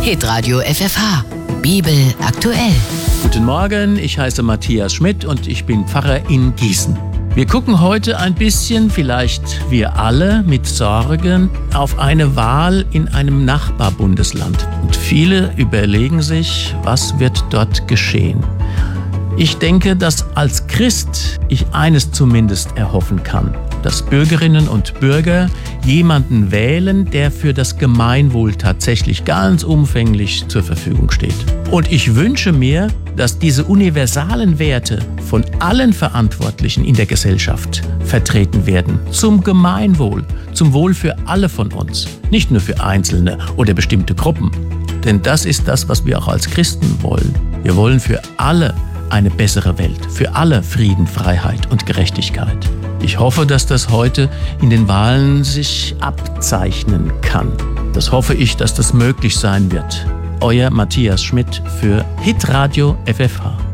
Hitradio FFH. Bibel aktuell. Guten Morgen, ich heiße Matthias Schmidt und ich bin Pfarrer in Gießen. Wir gucken heute ein bisschen, vielleicht wir alle, mit Sorgen auf eine Wahl in einem Nachbarbundesland. Und viele überlegen sich, was wird dort geschehen. Ich denke, dass als Christ ich eines zumindest erhoffen kann, dass Bürgerinnen und Bürger jemanden wählen, der für das Gemeinwohl tatsächlich ganz umfänglich zur Verfügung steht. Und ich wünsche mir, dass diese universalen Werte von allen Verantwortlichen in der Gesellschaft vertreten werden, zum Gemeinwohl, zum Wohl für alle von uns, nicht nur für Einzelne oder bestimmte Gruppen. Denn das ist das, was wir auch als Christen wollen. Wir wollen für alle eine bessere Welt, für alle Frieden, Freiheit und Gerechtigkeit. Ich hoffe, dass das heute in den Wahlen sich abzeichnen kann. Das hoffe ich, dass das möglich sein wird. Euer Matthias Schmidt für Hitradio FFH.